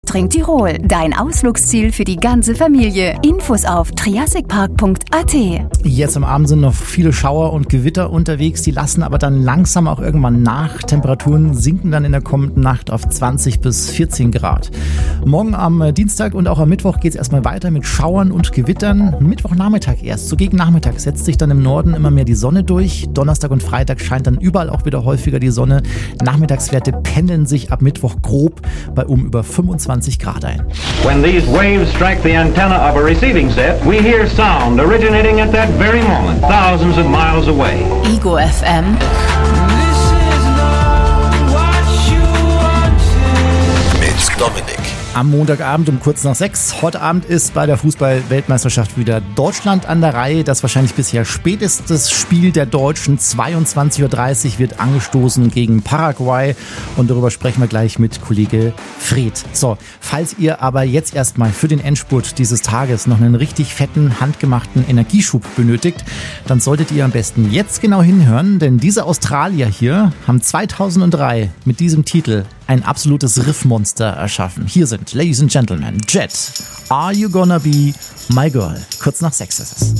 Trink Tirol, dein Ausflugsziel für die ganze Familie. Infos auf triassicpark.at. Jetzt am Abend sind noch viele Schauer und Gewitter unterwegs, die lassen aber dann langsam auch irgendwann nach. Temperaturen sinken dann in der kommenden Nacht auf 20 bis 14 Grad. Morgen am Dienstag und auch am Mittwoch geht es erstmal weiter mit Schauern und Gewittern. Mittwochnachmittag erst, so gegen Nachmittag setzt sich dann im Norden immer mehr die Sonne durch. Donnerstag und Freitag scheint dann überall auch wieder häufiger die Sonne. Nachmittagswerte pendeln sich ab Mittwoch grob bei über 25 Grad ein. When these waves strike the antenna of a receiving set, we hear sound originating at that very moment, thousands of miles away. Ego FM. Mit Dominik. Am Montagabend um kurz nach 6. Heute Abend ist bei der Fußball-Weltmeisterschaft wieder Deutschland an der Reihe. Das wahrscheinlich bisher späteste Spiel der Deutschen. 22.30 Uhr wird angestoßen gegen Paraguay. Und darüber sprechen wir gleich mit Kollege Fred. So, falls ihr aber jetzt erstmal für den Endspurt dieses Tages noch einen richtig fetten, handgemachten Energieschub benötigt, dann solltet ihr am besten jetzt genau hinhören. Denn diese Australier hier haben 2003 mit diesem Titel ein absolutes Riffmonster erschaffen. Hier sind, Ladies and Gentlemen, Jet, Are You Gonna Be My Girl? Kurz nach 6 ist es.